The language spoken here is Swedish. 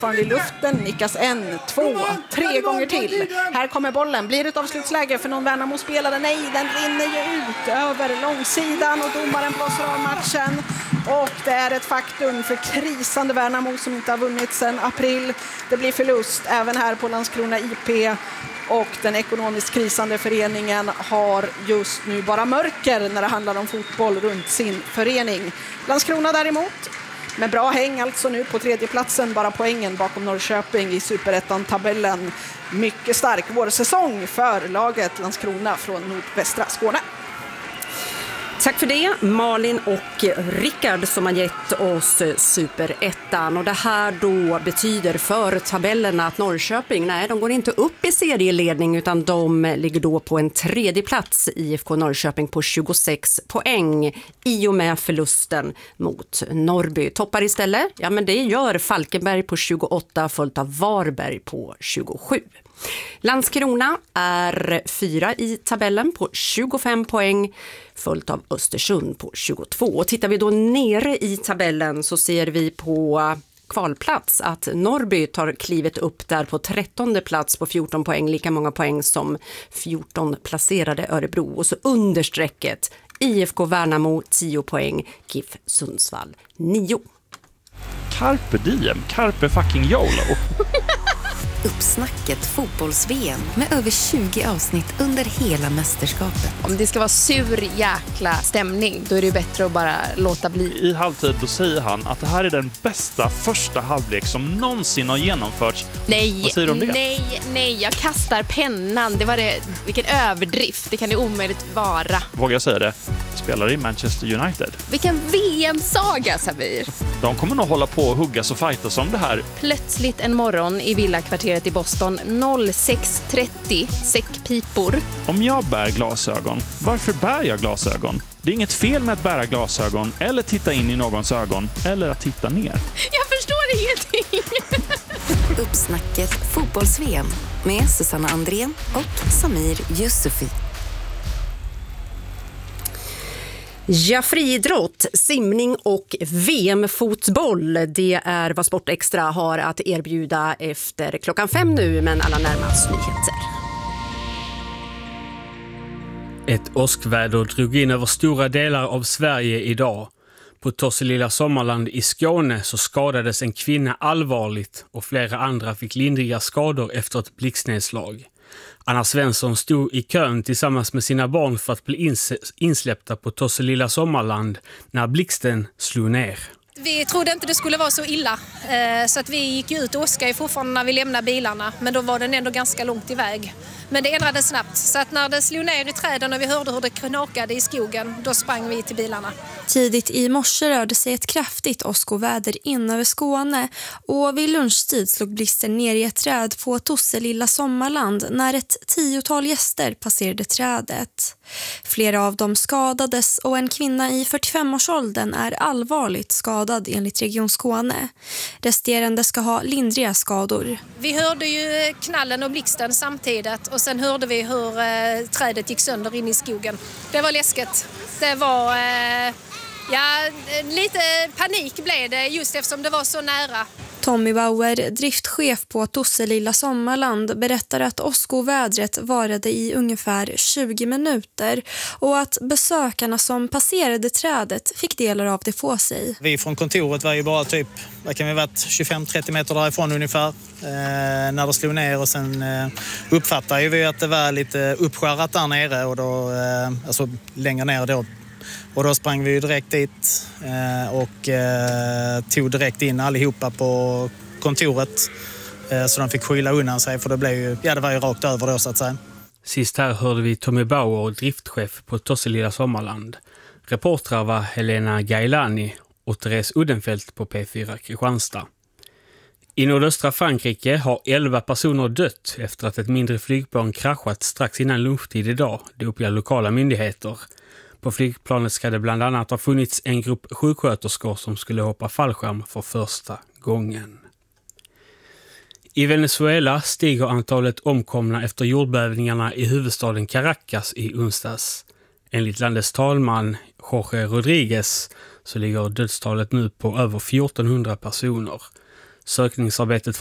I luften, nickas 1, 2, 3 gånger till. Här kommer bollen, blir det ett avslutsläge för någon Värnamo-spelare? Nej, den rinner ju ut över långsidan och domaren blåser av matchen. Och det är ett faktum för krisande Värnamo som inte har vunnit sedan april. Det blir förlust även här på Landskrona IP. Och den ekonomiskt krisande föreningen har just nu bara mörker när det handlar om fotboll runt sin förening. Landskrona däremot, med bra häng alltså nu på tredje platsen, bara poängen bakom Norrköping i Superettan-tabellen. Mycket stark vårsäsong för laget Landskrona från nordvästra Skåne. Tack för det, Malin och Rickard som har gett oss Superettan. Och det här då betyder för tabellerna att Norrköping, nej, de går inte upp i serieledning utan de ligger då på en tredje plats, IFK Norrköping på 26 poäng i och med förlusten mot Norrby. Toppar istället, ja men det gör Falkenberg på 28 följt av Varberg på 27. Landskrona är 4 i tabellen på 25 poäng följt av Östersund på 22. Och tittar vi då nere i tabellen så ser vi på kvalplats att Norrby tar klivet upp där på 13:e plats på 14 poäng, lika många poäng som 14 placerade Örebro. Och så understrecket IFK Värnamo 10 poäng, GIF Sundsvall 9. Carpe diem, carpe fucking YOLO. Uppsnacket fotbolls-VM med över 20 avsnitt under hela mästerskapet. Om det ska vara sur jäkla stämning, då är det bättre att bara låta bli. I halvtid då säger han att det här är den bästa första halvlek som någonsin har genomförts. Nej, vad säger du om det? nej, jag kastar pennan. Det var det, vilken överdrift, det kan det omöjligt vara. Vågar jag säga det? Spelar i Manchester United. Vilken VM-saga, Sabir. De kommer nog hålla på och huggas och fightas om det här. Plötsligt en morgon i villakvarteret i Boston 06:30, säckpipor. Om jag bär glasögon, varför bär jag glasögon? Det är inget fel med att bära glasögon eller titta in i någons ögon eller att titta ner. Jag förstår ingenting. Uppsnacket fotbolls-VM med Susanna Andrén och Samir Yusufi. Ja, friidrott, simning och VM-fotboll, det är vad Sport Extra har att erbjuda efter 5:00 nu, men alla närmast nyheter. Ett åskväder drog in över stora delar av Sverige idag. På Tosselilla Sommarland i Skåne så skadades en kvinna allvarligt och flera andra fick lindriga skador efter ett blixtnedslag. Anna Svensson stod i kön tillsammans med sina barn för att bli insläppta på Tosselilla Sommarland när blixten slog ner. Vi trodde inte det skulle vara så illa, så att vi gick ut och åskade fortfarande när vi lämnade bilarna, men då var den ändå ganska långt iväg. Men det ändrades snabbt, så att när det slog ner i träden och vi hörde hur det knakade i skogen, då sprang vi till bilarna. Tidigt i morse rörde sig ett kraftigt åskoväder in över Skåne och vid lunchtid slog blixten ner i ett träd på Tosselilla Sommarland när ett 10-tal gäster passerade trädet. Flera av dem skadades och en kvinna i 45-årsåldern är allvarligt skadad enligt Region Skåne. Resterande ska ha lindriga skador. Vi hörde ju knallen och blixten samtidigt och sen hörde vi hur trädet gick sönder in i skogen. Det var läskigt. Det var lite panik blev det just eftersom det var så nära. Tommy Bauer, driftchef på Tosselilla Sommarland, berättar att åskovädret varade i ungefär 20 minuter och att besökarna som passerade trädet fick delar av det på sig. Vi från kontoret var ju bara typ, vad kan vi varit, 25-30 meter därifrån ungefär när det slog ner och sen uppfattade vi att det var lite uppskärrat där nere och då, alltså längre ner då. Och då sprang vi direkt dit och tog direkt in allihopa på kontoret så de fick skylla undan sig för det blev ju, det var ju rakt över då så att säga. Sist här hörde vi Tommy Bauer, driftchef på Tosselilla Sommarland. Reportrar var Helena Gailani och Therese Uddenfelt på P4 Kristianstad. I nordöstra Frankrike har 11 personer dött efter att ett mindre flygplan kraschat strax innan lunchtid idag, det uppger lokala myndigheter. På flygplanet ska det bland annat ha funnits en grupp sjuksköterskor som skulle hoppa fallskärm för första gången. I Venezuela stiger antalet omkomna efter jordbävningarna i huvudstaden Caracas i onsdags. Enligt landets talman Jorge Rodriguez så ligger dödstalet nu på över 1400 personer. Sökningsarbetet